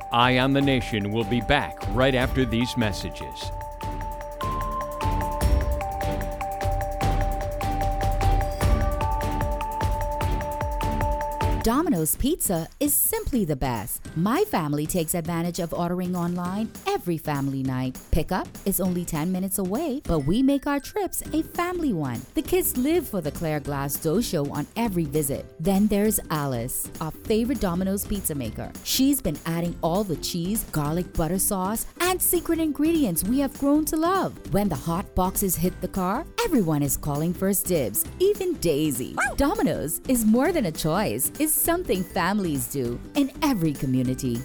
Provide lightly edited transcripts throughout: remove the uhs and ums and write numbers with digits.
Eye on the Nation will be back right after these messages. Domino's Pizza is simply the best. My family takes advantage of ordering online every family night. Pickup is only 10 minutes away, but we make our trips a family one. The kids live for the Claire Glass dough show on every visit. Then there's Alice, our favorite Domino's pizza maker. She's been adding all the cheese, garlic butter sauce, and secret ingredients we have grown to love. When the hot boxes hit the car, everyone is calling first dibs, even Daisy. Domino's is more than a choice. It's something families do in every community.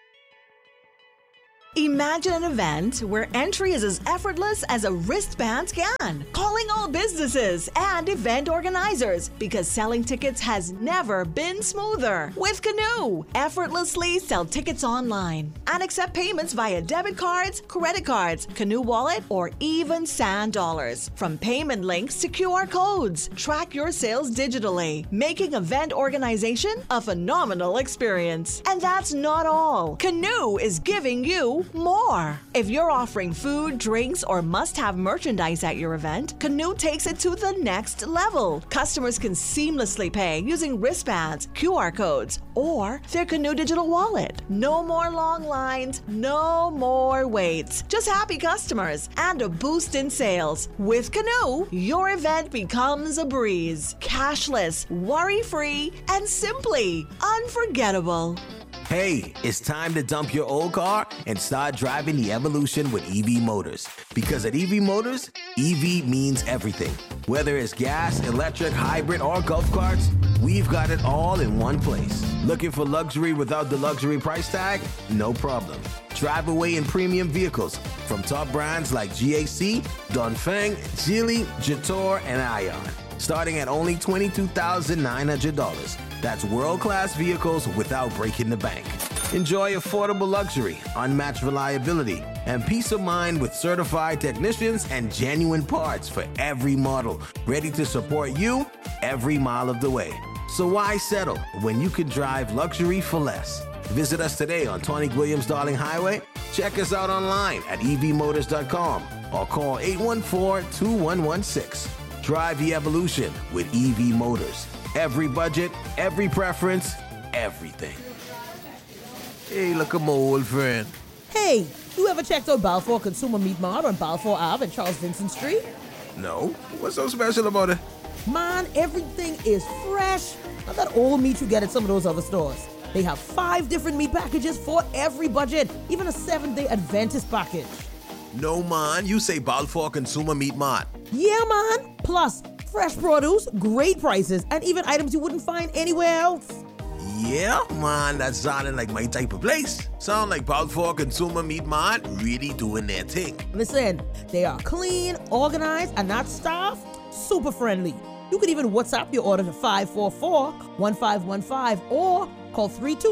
Imagine an event where entry is as effortless as a wristband scan. Calling all businesses and event organizers because selling tickets has never been smoother. With Canoe, effortlessly sell tickets online and accept payments via debit cards, credit cards, Canoe Wallet, or even Sand Dollars. From payment links to QR codes, track your sales digitally, making event organization a phenomenal experience. And that's not all. Canoe is giving you more. If you're offering food, drinks, or must-have merchandise at your event, Canoe takes it to the next level. Customers can seamlessly pay using wristbands, QR codes, or their Canoe digital wallet. No more long lines, no more waits. Just happy customers and a boost in sales. With Canoe, your event becomes a breeze. Cashless, worry-free, and simply unforgettable. Hey, it's time to dump your old car and start driving the evolution with EV Motors. Because at EV Motors, EV means everything. Whether it's gas, electric, hybrid, or golf carts, we've got it all in one place. Looking for luxury without the luxury price tag? No problem. Drive away in premium vehicles from top brands like GAC, Dongfeng, Geely, Jetour, and Ion. Starting at only $22,900. That's world-class vehicles without breaking the bank. Enjoy affordable luxury, unmatched reliability, and peace of mind with certified technicians and genuine parts for every model, ready to support you every mile of the way. So why settle when you can drive luxury for less? Visit us today on Tony Williams Darling Highway. Check us out online at evmotors.com or call 814-2116. Drive the evolution with EV Motors. Every budget, every preference, everything. Hey, look at my old friend. Hey, you ever checked out Balfour Consumer Meat Mart on Balfour Ave and Charles Vincent Street? No? What's so special about it? Man, everything is fresh. Not that old meat you get at some of those other stores. They have 5 different meat packages for every budget, even a 7-day Adventist package. No, man. You say Balfour Consumer Meat Mart. Yeah, man. Plus, fresh produce, great prices, and even items you wouldn't find anywhere else. Yeah, man, that sounded like my type of place. Sound like Balfour Consumer Meat Mart really doing their thing. Listen, they are clean, organized, and that staff, super friendly. You could even WhatsApp your order to 544-1515 or call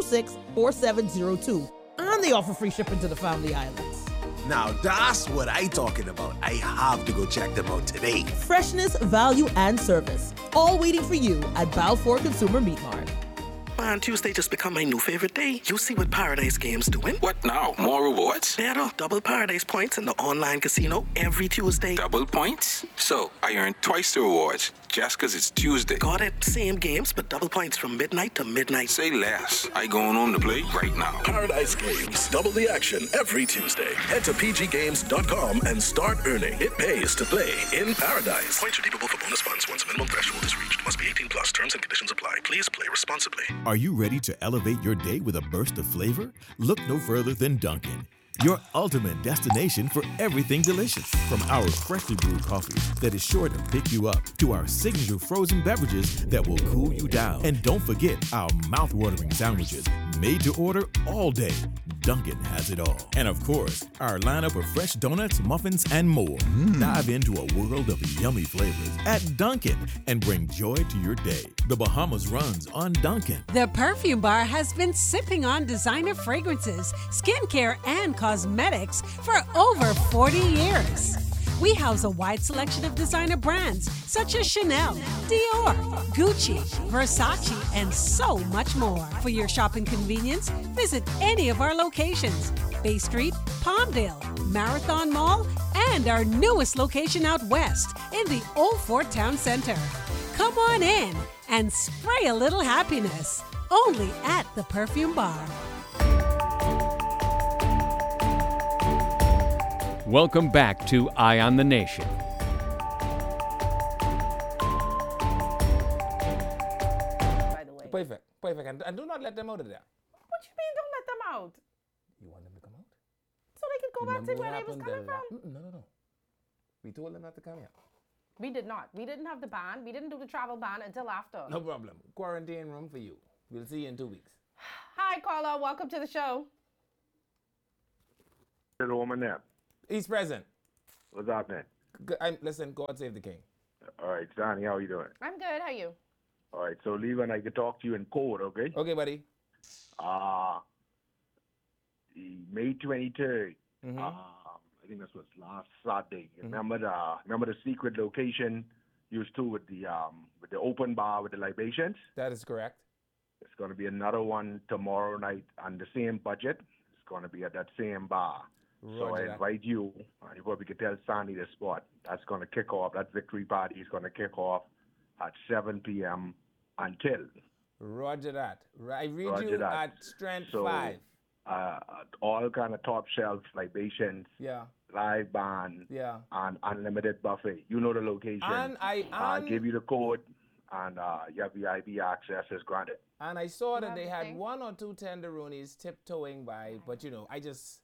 326-4702. And they offer free shipping to the Family Islands. Now that's what I talking about. I have to go check them out today. Freshness, value, and service. All waiting for you at Balfour Consumer Meat Mart. Man, Tuesday just become my new favorite day. You see what Paradise Games doing? What now? More rewards? Better. Double Paradise points in the online casino every Tuesday. Double points? So, I earn twice the rewards just because it's Tuesday. Got it. Same games, but double points from midnight to midnight. Say less. I going home to play right now. Paradise Games. Double the action every Tuesday. Head to pggames.com and start earning. It pays to play in Paradise. Points redeemable for bonus funds once a minimum threshold is reached. Must be 18 plus. Terms and conditions apply. Please play responsibly. Are you ready to elevate your day with a burst of flavor? Look no further than Dunkin', your ultimate destination for everything delicious. From our freshly brewed coffee that is sure to pick you up, to our signature frozen beverages that will cool you down. And don't forget our mouth-watering sandwiches, made to order all day. Dunkin' has it all. And of course, our lineup of fresh donuts, muffins, and more. Dive into a world of yummy flavors at Dunkin' and bring joy to your day. The Bahamas runs on Dunkin'. The Perfume Bar has been sipping on designer fragrances, skincare, and cosmetics for over 40 years. We house a wide selection of designer brands such as Chanel, Dior, Gucci, Versace, and so much more. For your shopping convenience, visit any of our locations: Bay Street, Palmdale, Marathon Mall, and our newest location out west in the Old Fort Town Center. Come on in and spray a little happiness, only at the Perfume Bar. Welcome back to Eye on the Nation. By the way. Perfect. And do not let them out of there. What you mean don't let them out? You want them to come out? So they could go back to where they was coming from? No. We told them not to come here. We did not. We didn't have the ban. We didn't do the travel ban until after. No problem. Quarantine room for you. We'll see you in 2 weeks. Hi, caller. Welcome to the show. The woman there. He's present. What's happening? Listen, God save the king. All right, Johnny, how are you doing? I'm good. How are you? All right, so Lee and I can talk to you in code, okay? Okay, buddy. May 23rd. Mm-hmm. I think this was last Saturday. Remember the secret location used to with the open bar with the libations? That is correct. It's going to be another one tomorrow night on the same budget. It's going to be at that same bar. So I invite you, and you probably could tell Sandy the spot. That's going to kick off. That victory party is going to kick off at 7 p.m. until. Roger that. I read you at Strength 5. All kind of top shelf libations. Yeah. Live band. Yeah. And unlimited buffet. You know the location. And I give you the code, and your VIP access is granted. And I saw that they had 1 or 2 tenderoonies tiptoeing by, but I just,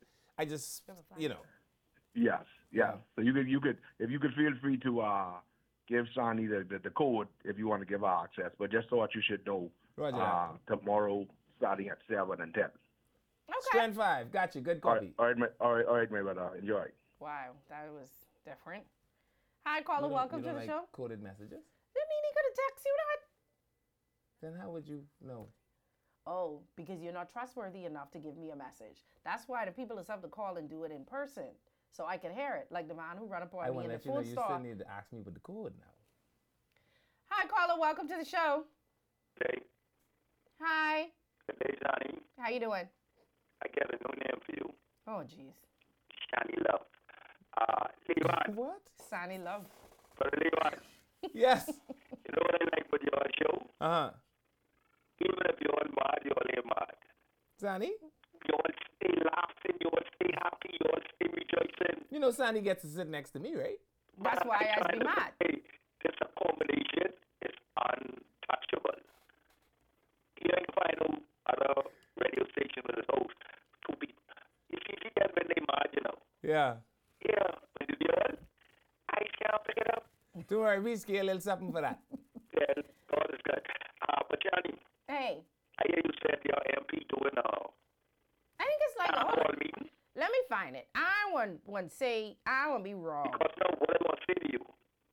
Yes. So you could if you could feel free to give Sonny the code if you want to give her access. But just thought you should know. Roger tomorrow starting at 7 and 10. Okay. Strength 5. Got you. Good copy. All right, my brother. Enjoy. Wow, that was different. Hi, caller. Welcome to the show. Coded messages? You mean he could have texted you that? Then how would you know? Oh, because you're not trustworthy enough to give me a message. That's why the people is have to call and do it in person, so I can hear it. Like the man who run up on me in the food store. You still need to ask me with the code now. Hi, caller. Welcome to the show. Hey. Hi. Hey, Johnny. How you doing? I got a new name for you. Oh, jeez. Shani Love. Leon. What? Shani Love. But Leon. Yes. You know what I like with your show? Uh-huh. Even if you're all mad, you're all mad. Sonny? You all stay laughing, you all stay happy, you all stay rejoicing. You know Sonny gets to sit next to me, right? That's why I be mad. Hey, this combination is untouchable. You ain't find no other radio station with a host to be. You see that when they mad, Yeah. Yeah, when you do it, I can't pick it up. Don't worry, we scale a little something for that. Yeah, God is good. But Johnny. Hey. I hear you said your MP doing I think it's like a meeting. Let me find it. I want to say I want to be wrong. Because now what I want to say to you,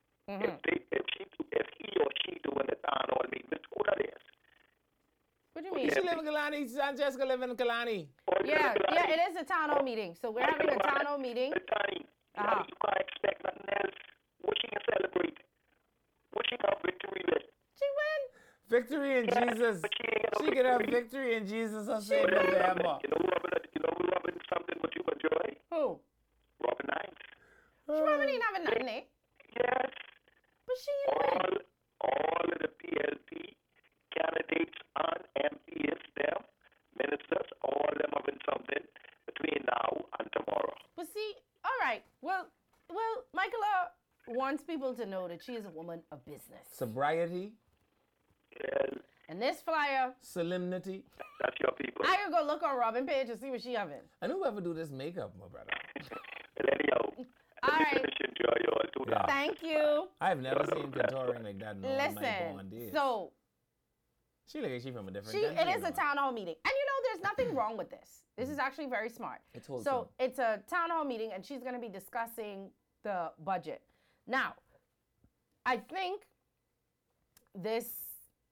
if he or she doing a town hall meeting, Mr. Who that is? What do you mean? She live in Kalani. Jessica live in Kalani. Yeah, it is a town hall meeting. So we're having a town hall meeting. You can't expect nothing else. What she can celebrate? What she got victory with? She win. Victory in Jesus. She can have victory in Jesus or save her forever. You know who Robin something what you enjoy? Who? Robin Knight. Robin ain't having nothing, eh? Yes. But she ain't all of the PLP candidates on MPs, them ministers, all of them having something between now and tomorrow. But see, all right. Well, Michaela wants people to know that she is a woman of business. Sobriety. Yes. And this flyer. Solemnity. That's your people. I can go look on Robin page and see what she having. And whoever do this makeup, my brother. All right. Yeah. Thank you. I've never seen contouring like that in all my born days. So. She look like she's from a different country. It is a town hall meeting. And there's nothing wrong with this. This is actually very smart. So it's a town hall meeting and she's going to be discussing the budget. Now, I think this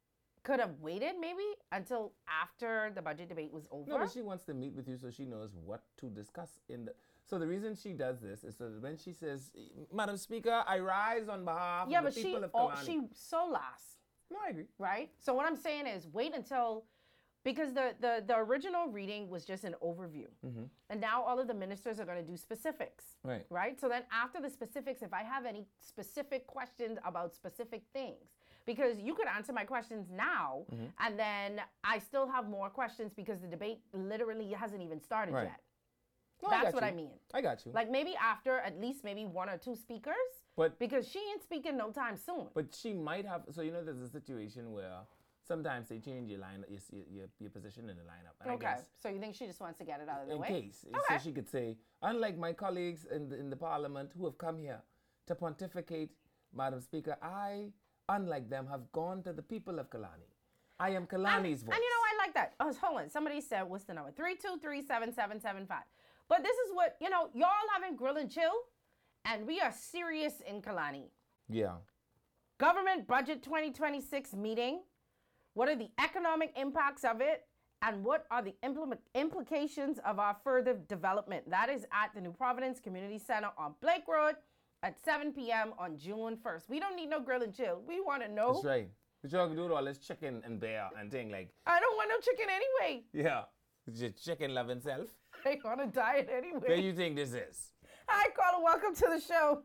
could have waited maybe until after the budget debate was over. No, but she wants to meet with you so she knows what to discuss in the. So the reason she does this is so that when she says, Madam Speaker, I rise on behalf of the people of Kalani. she so last. No, I agree. Right? So what I'm saying is wait until, because the original reading was just an overview. Mm-hmm. And now all of the ministers are going to do specifics. Right. Right? So then after the specifics, if I have any specific questions about specific things, because you could answer my questions now, and then I still have more questions because the debate literally hasn't even started yet. No, That's what I mean. I got you. Like maybe after at least maybe 1 or 2 speakers, but because she ain't speaking no time soon. But she might have. So there's a situation where sometimes they change your line, your position in the lineup. And okay. I guess So you think she just wants to get it out of the way? In case, okay. So she could say, unlike my colleagues in the Parliament who have come here to pontificate, Madam Speaker, I, unlike them, have gone to the people of Kalani. I am Kalani's voice. And I like that. Oh, hold on. Somebody said, what's the number? 323-7775. But this is what, y'all having grill and chill, and we are serious in Kalani. Yeah. Government Budget 2026 meeting. What are the economic impacts of it? And what are the implications of our further development? That is at the New Providence Community Center on Blake Road at 7 p.m. on June 1st. We don't need no grill and chill. We want to know. That's right. But y'all can do all this chicken and bear and thing like. I don't want no chicken anyway. Yeah. It's just chicken loving self. They on a diet anyway. Where you think this is? Hi, caller. Welcome to the show.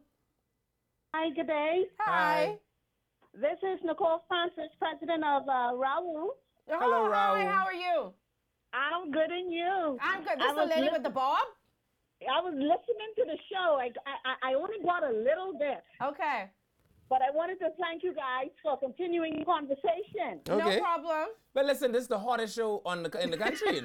Hi, good day. Hi. This is Nicole Francis, president of Raul. Hello, Raul. Hi, how are you? I'm good, and you? I'm good. This is the lady with the bob? I was listening to the show. I only got a little bit. Okay. But I wanted to thank you guys for continuing the conversation. Okay. No problem. But listen, this is the hottest show in the country,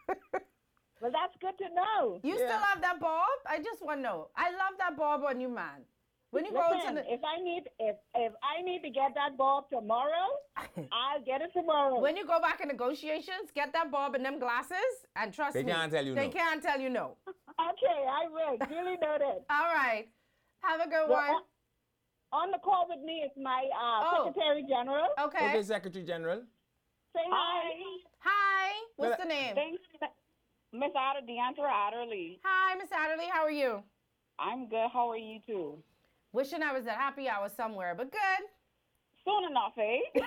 Well, that's good to know. You still have that bob? I just want to know. I love that bob on you, man. When you Listen, go to the... if I need to get that bob tomorrow, I'll get it tomorrow. When you go back in negotiations, get that bob and them glasses, and trust me. They can't tell you no. They can't tell you no. Okay, I will. Really noted. All right. Have a good one. On the call with me is my Secretary General. Okay, Secretary General. Say hi. Hi. What's the name? Thanks, Miss Deantra Adderley. Hi, Miss Adderley. How are you? I'm good. How are you too? Wishing I was at happy hour somewhere, but good. Soon enough, eh?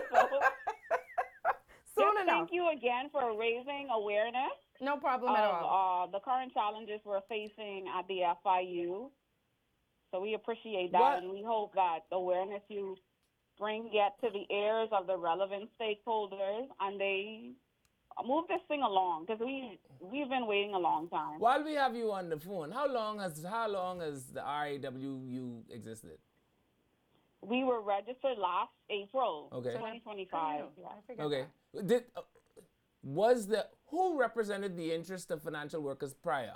Soon enough. Thank you again for raising awareness. No problem at all. The current challenges we're facing at the FIU. So we appreciate that, and we hope that the awareness you bring get to the ears of the relevant stakeholders, and they move this thing along, because we've been waiting a long time. While we have you on the phone, how long has the RAWU existed? We were registered last April, Okay. 2025. Okay. Who represented the interest of financial workers prior?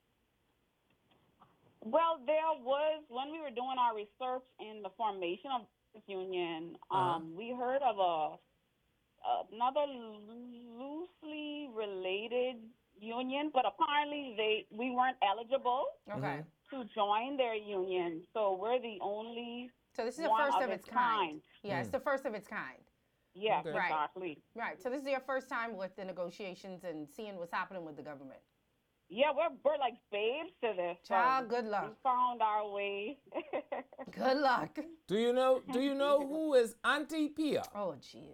Well, there was, when we were doing our research in the formation of this union, we heard of another loosely related union, but apparently we weren't eligible to join their union. So we're the only So this is the first of its kind. Yeah, it's the first of its kind. Yes, exactly. Right. So this is your first time with the negotiations and seeing what's happening with the government. Yeah, we're like babes to this. Child, good luck. We found our way. Good luck. Do you know who is Auntie Pia? Oh, jeez.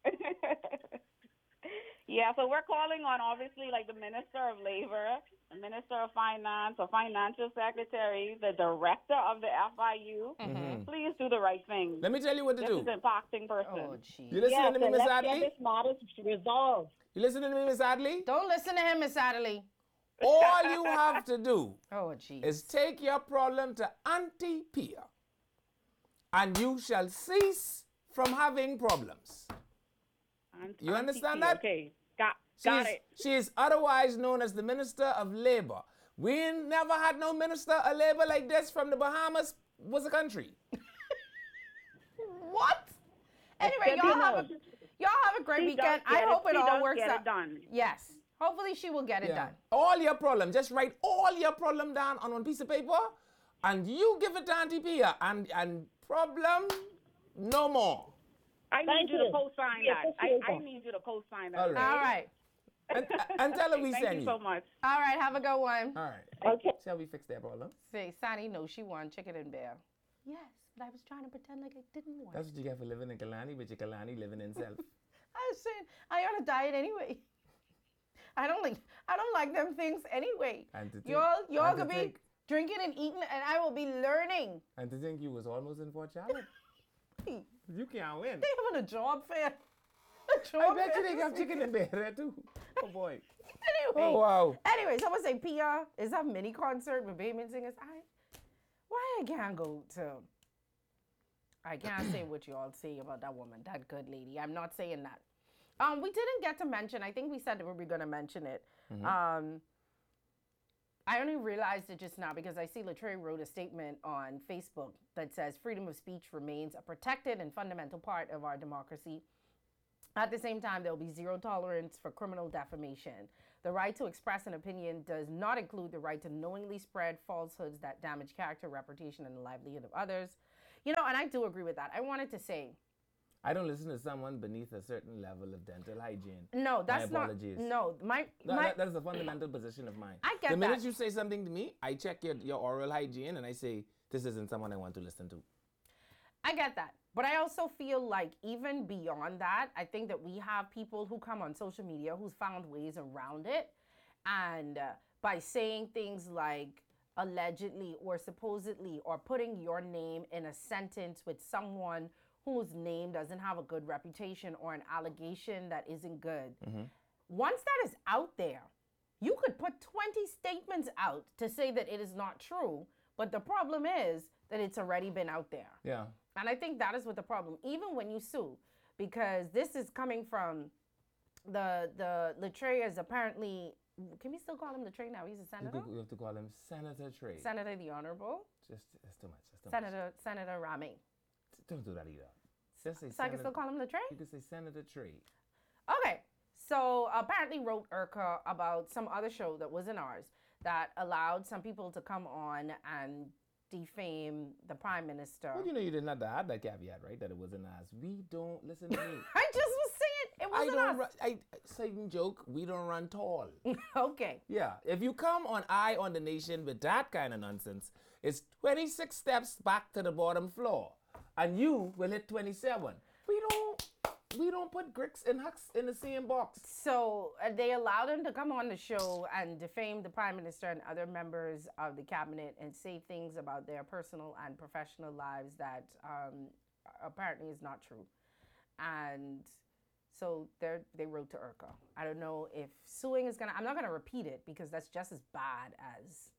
Yeah, so we're calling on obviously like the Minister of Labor, the Minister of Finance, the Financial Secretary, the Director of the FIU. Please do the right thing. Let me tell you what to do. This is an impacting person. Oh, jeez. You listening to me, Miss Adley? This matter resolved. You listening to me, Miss Adley? Don't listen to him, Miss Adderley. All you have to do is take your problem to Auntie Pia, and you shall cease from having problems. You understand that? Okay, got it. She is otherwise known as the Minister of Labor. We never had no Minister of Labor like this from the Bahamas was a country. What? Anyway, y'all have a great weekend. I hope it all works out. Done. Yes. Hopefully she will get it done. All your problem, just write all your problem down on one piece of paper, and you give it to Auntie Pia, and problem no more. I need you to co-sign that. I need you to co-sign that. All right. All right. And tell her we Thank send you you. so much. All right, have a good one. All right. Okay. Shall we fix that problem? Say, Sonny, no, she won chicken and bear. Yes, but I was trying to pretend like I didn't want. That's what you get for living in Kalani, but your Kalani living in self. I was saying, I on a diet anyway. I don't like them things anyway. And to think, y'all could be drinking and eating, and I will be learning. And to think you was almost in Fort Charlotte. You can't win. They having a job fair. I bet you they have chicken and bear there too. Oh boy. Anyway. Oh wow. Anyway, someone say PR is a mini concert with Bayman singers. I can't go to. I can't say what you all say about that woman, that good lady. I'm not saying that. We didn't get to mention. I think we said that we were going to mention it. Mm-hmm. I only realized it just now because I see Latreille wrote a statement on Facebook that says freedom of speech remains a protected and fundamental part of our democracy. At the same time, there will be zero tolerance for criminal defamation. The right to express an opinion does not include the right to knowingly spread falsehoods that damage character, reputation, and the livelihood of others. You know, and I do agree with that. I wanted to say, I don't listen to someone beneath a certain level of dental hygiene. No, that's my apologies. not. No, that is a fundamental position of mine. I get the minute that. you say something to me, I check your oral hygiene and I say, this isn't someone I want to listen to. I get that. But I also feel like even beyond that, I think that we have people who come on social media who's found ways around it. And by saying things like allegedly or supposedly or putting your name in a sentence with someone whose name doesn't have a good reputation or an allegation that isn't good. Mm-hmm. Once that is out there, you could put 20 statements out to say that it is not true. But the problem is that it's already been out there. Yeah. And I think that is what the problem, even when you sue, because this is coming from the Latreille is apparently, can we still call him Latreille now? He's a senator? We have to call him Senator Trey. Senator the Honorable. That's too much. Senator Rami. Don't do that either. Just say so I can still call him Latreille? You can say Senator Trey. Okay. So apparently wrote IRCA about some other show that wasn't ours that allowed some people to come on and defame the prime minister. Well, you know, you didn't have to add that caveat, right? That it wasn't us. We don't listen to me. I just was saying it wasn't us. Same joke. We don't run tall. Okay. Yeah. If you come on Eye on the Nation with that kind of nonsense, it's 26 steps back to the bottom floor, and you will hit 27. We don't put Grix and Hux in the same box. So they allowed him to come on the show and defame the prime minister and other members of the cabinet and say things about their personal and professional lives that apparently is not true. And so they wrote to IRCA. I don't know if suing is I'm not gonna repeat it because that's just as bad as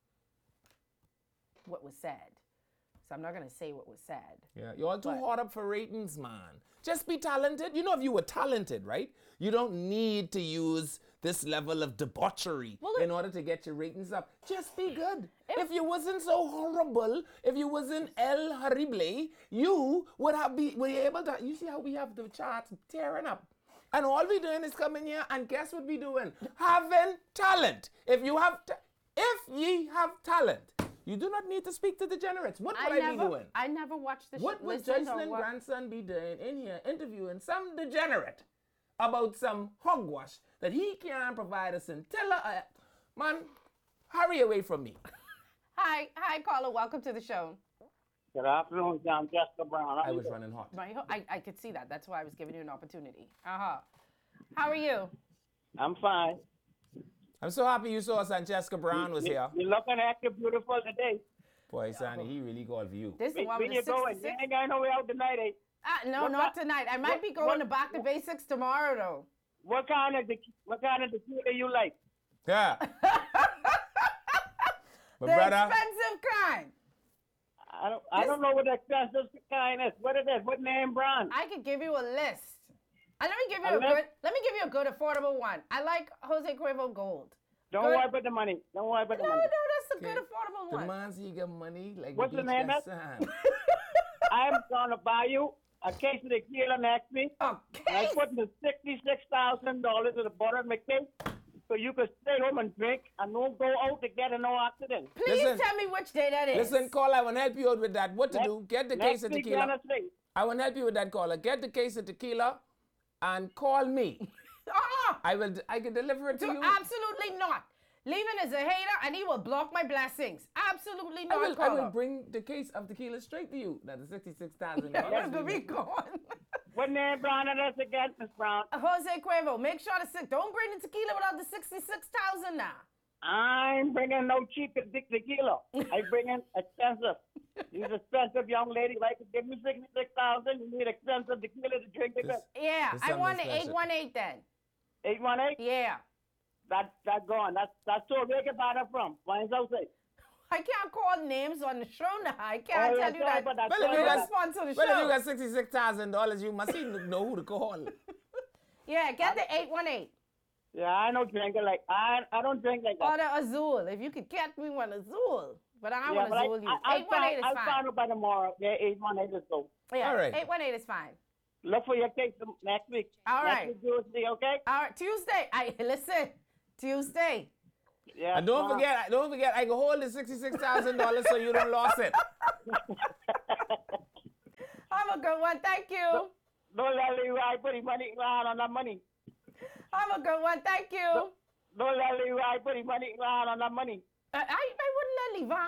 what was said. So I'm not going to say what was said. Yeah, you're all too hot up for ratings, man. Just be talented. You know, if you were talented, right? You don't need to use this level of debauchery in order to get your ratings up. Just be good. If you wasn't so horrible, if you wasn't El Horrible, you would be able to. You see how we have the charts tearing up. And all we doing is coming here and guess what we doing? Having talent. If ye have talent, you do not need to speak to degenerates. What would I be doing? I never watched the show. What would Jocelyn grandson be doing in here interviewing some degenerate about some hogwash that he can't provide a scintilla? Man, hurry away from me. Hi, caller. Welcome to the show. Good afternoon, I'm Jessica Brown. I was running hot. I could see that. That's why I was giving you an opportunity. How are you? I'm fine. I'm so happy you saw us and Jessica Brown was here. You're looking extra beautiful today. Boy, Sonny, he really called for you. This is one Where you going? You ain't got nowhere out tonight, eh? No, not tonight. I might be going to Back to Basics tomorrow, though. What kind of tequila you like? Yeah. The expensive kind. I don't know what the expensive kind is. What it is? What name brand? I could give you a list. Let me give you a good affordable one. I like Jose Cuervo Gold. Don't worry about the money. No, that's a good affordable one. The man see get money like what's the name of it? I'm gonna buy you a case of tequila next week. A case? I put the $66,000 at the bottom of my case so you can stay home and drink and don't go out to get in no accident. Please tell me which day that is. Listen, call. I will help you out with that. What to do? Get the case of tequila. I won't help you with that, caller. Get the case of tequila and call me. I can deliver it to you. Absolutely not. Levin is a hater and he will block my blessings. Absolutely not. I will bring the case of tequila straight to you. That's $66,000. Yes, but we gone. What name Brown and us again, Miss Brown? Jose Cuervo, make sure don't bring the tequila without the $66,000 now. I'm bringing no cheap tequila. I bring in expensive. These expensive young lady like to give me $66,000. You need expensive tequila to drink it. Yeah, I want the 818 then. 818? Yeah. That's gone. That's where they can buy that from. Why is that say? I can't call names on the show now. I can't tell you that. Well, if you got $66,000, you must know who to call. Yeah, get the 818. Yeah, I don't drink it like I don't drink like that. Or the Azul. If you could catch me one Azul. But I want Azul. 818 is fine. I'll find out by tomorrow. Yeah, 818 is go. Yeah, all right. 818 is fine. Look for your case next week. All right. Next week, Tuesday, okay? All right, Tuesday. Listen, Tuesday. Yeah. And don't forget, I can hold the $66,000 so you don't lose it. Have a good one. Thank you. Don't let Leroy put his money on that money. Have a good one. Thank you. Don't let Leroy put his money on that money. I wouldn't let Levi